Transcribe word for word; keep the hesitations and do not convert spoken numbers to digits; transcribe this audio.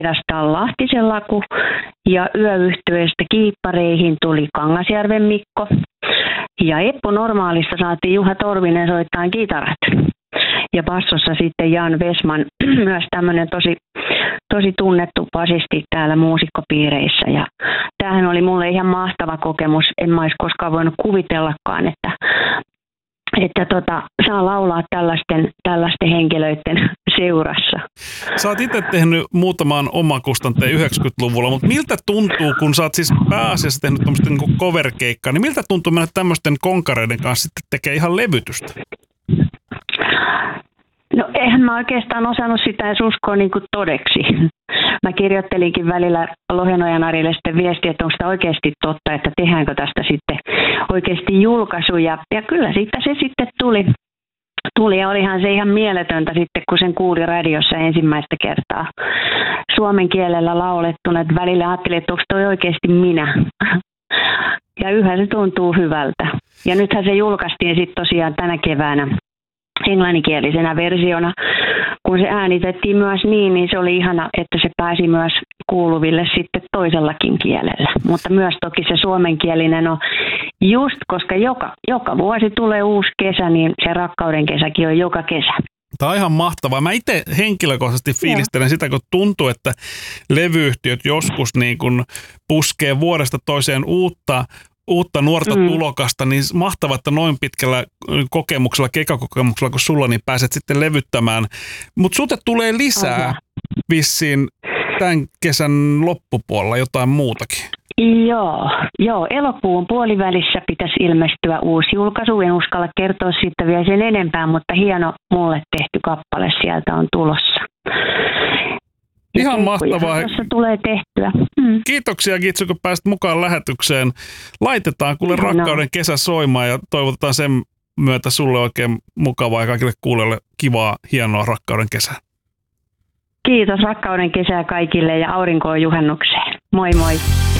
Virastaan Lahtisen Laku ja yöyhtyeestä Kiippareihin tuli Kangasjärven Mikko. Ja Eppu Normaalista saatiin Juha Torvinen soittaa kitarat. Ja bassossa sitten Jan Vesman, myös tämmöinen tosi, tosi tunnettu basisti täällä muusikkopiireissä. Ja tämähän oli mulle ihan mahtava kokemus. En mä olisi koskaan voinut kuvitellakaan, että, että tota, saa laulaa tällaisten, tällaisten henkilöiden seurassa. Sä oot itse tehnyt muutaman omakustanteen yhdeksänkymmentäluvulla, mutta miltä tuntuu, kun sä oot siis pääasiassa tehnyt tämmöistä niin cover-keikkaa, niin miltä tuntuu mennä tämmöisten konkareiden kanssa sitten tekee ihan levytystä? No eihän mä oikeastaan osannut sitä edes uskoa niin kuin todeksi. Mä kirjoittelinkin välillä Lohenojan Arille sitten viestiä, että onko sitä oikeasti totta, että tehdäänkö tästä sitten oikeasti julkaisu. Ja, ja kyllä siitä se sitten tuli. Tuli ja olihan se ihan mieletöntä sitten, kun sen kuuli radiossa ensimmäistä kertaa suomen kielellä laulettuna. Että välillä ajattelin, että onko toi oikeasti minä. Ja yhä se tuntuu hyvältä. Ja nythän se julkaistiin sitten tosiaan tänä keväänä englanninkielisenä versiona. Kun se äänitettiin myös niin, niin se oli ihana, että se pääsi myös kuuluville sitten toisellakin kielellä. Mutta myös toki se suomenkielinen on just, koska joka, joka vuosi tulee uusi kesä, niin se rakkauden kesäkin on joka kesä. Tämä on ihan mahtavaa. Mä itse henkilökohtaisesti fiilistelen sitä, kun tuntuu, että levyyhtiöt joskus niin kun puskee vuodesta toiseen uutta uutta nuorta mm. tulokasta, niin mahtavaa, että noin pitkällä kokemuksella, keikakokemuksella kuin sulla, niin pääset sitten levyttämään. Mutta sulta tulee lisää Aha. vissiin tämän kesän loppupuolella jotain muutakin. Joo, joo, elokuun puolivälissä pitäisi ilmestyä uusi julkaisu. En uskalla kertoa siitä vielä sen enempää, mutta hieno mulle tehty kappale sieltä on tulossa. Ihan ja mahtavaa. Tuossa tulee tehtyä. Mm. Kiitoksia Gitsu, kun pääsit mukaan lähetykseen. Laitetaan kuule no. rakkauden kesä soimaan ja toivotetaan sen myötä sulle oikein mukavaa ja kaikille kuulijoille kivaa, hienoa rakkauden kesää. Kiitos rakkauden kesää kaikille ja aurinkoon juhannukseen. Moi moi.